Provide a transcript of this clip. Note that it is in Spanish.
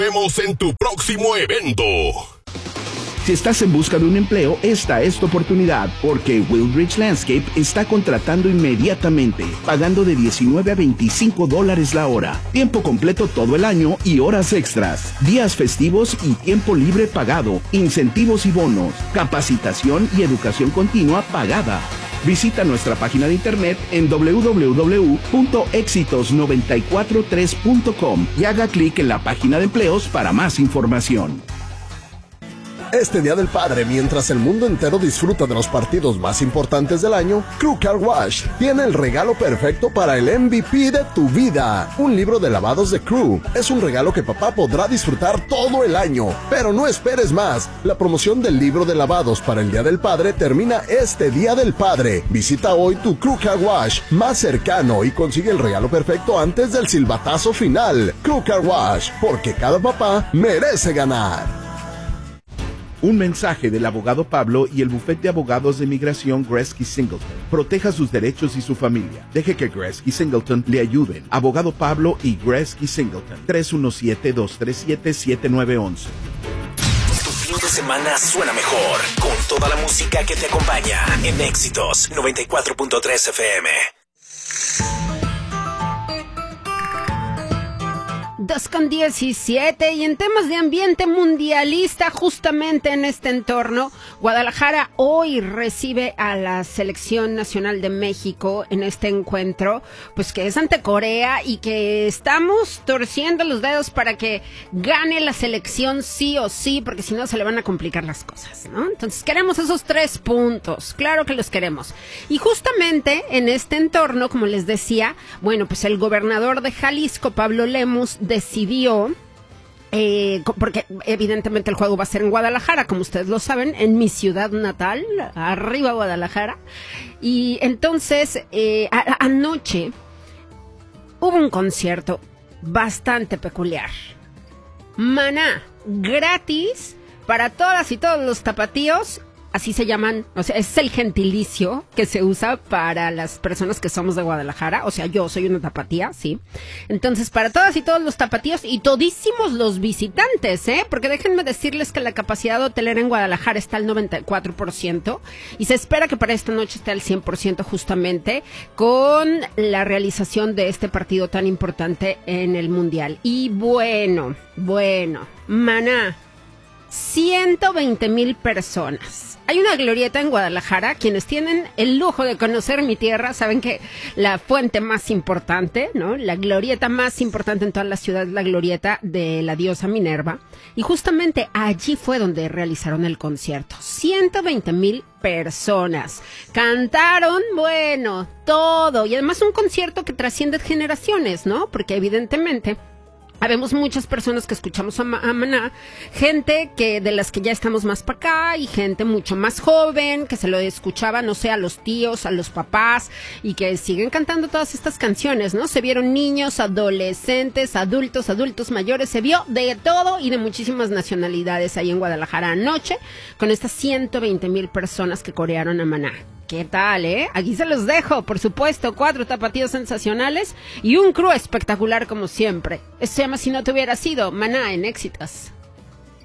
Vemos en tu próximo evento. Si estás en busca de un empleo, esta es tu oportunidad, porque Wildridge Landscape está contratando inmediatamente, pagando de $19 a $25 la hora, tiempo completo todo el año y horas extras, días festivos y tiempo libre pagado, incentivos y bonos, capacitación y educación continua pagada. Visita nuestra página de internet en www.exitos943.com y haga clic en la página de empleos para más información. Este Día del Padre, mientras el mundo entero disfruta de los partidos más importantes del año, Crew Car Wash tiene el regalo perfecto para el MVP de tu vida. Un libro de lavados de Crew. Es un regalo que papá podrá disfrutar todo el año. Pero no esperes más. La promoción del libro de lavados para el Día del Padre termina este Día del Padre. Visita hoy tu Crew Car Wash más cercano y consigue el regalo perfecto antes del silbatazo final. Crew Car Wash, porque cada papá merece ganar. Un mensaje del abogado Pablo y el bufete de abogados de migración Gretzky Singleton. Proteja sus derechos y su familia. Deje que Gretzky Singleton le ayuden. Abogado Pablo y Gretzky Singleton. 317-237-7911. Tu fin de semana suena mejor con toda la música que te acompaña en Éxitos 94.3 FM. 2:17, y en temas de ambiente mundialista, justamente en este entorno, Guadalajara hoy recibe a la Selección Nacional de México en este encuentro, pues que es ante Corea, y que estamos torciendo los dedos para que gane la selección sí o sí, porque si no se le van a complicar las cosas, ¿no? Entonces queremos esos 3 puntos, claro que los queremos. Y justamente en este entorno, como les decía, bueno, pues el gobernador de Jalisco, Pablo Lemus, decidió, porque evidentemente el juego va a ser en Guadalajara, como ustedes lo saben, en mi ciudad natal, arriba Guadalajara, y entonces anoche hubo un concierto bastante peculiar. Maná, gratis para todas y todos los tapatíos. Así se llaman, o sea, es el gentilicio que se usa para las personas que somos de Guadalajara. O sea, yo soy una tapatía, sí. Entonces, para todas y todos los tapatíos y todísimos los visitantes, porque déjenme decirles que la capacidad hotelera en Guadalajara está al 94% y se espera que para esta noche esté al 100% justamente con la realización de este partido tan importante en el Mundial. Y bueno, Maná, 120,000 personas. Hay una glorieta en Guadalajara. Quienes tienen el lujo de conocer mi tierra saben que la fuente más importante, ¿no? La glorieta más importante en toda la ciudad es la glorieta de la diosa Minerva. Y justamente allí fue donde realizaron el concierto. 120,000 personas. Cantaron, bueno, todo. Y además un concierto que trasciende generaciones, ¿no? Porque evidentemente habemos muchas personas que escuchamos a Maná, gente que de las que ya estamos más para acá y gente mucho más joven que se lo escuchaba, no sé, a los tíos, a los papás y que siguen cantando todas estas canciones, ¿no? Se vieron niños, adolescentes, adultos mayores, se vio de todo y de muchísimas nacionalidades ahí en Guadalajara anoche con estas 120,000 personas que corearon a Maná. ¿Qué tal, Aquí se los dejo, por supuesto, 4 tapatíos sensacionales y un crew espectacular como siempre. Esto se llama Si no te hubiera sido, Maná en Éxitos.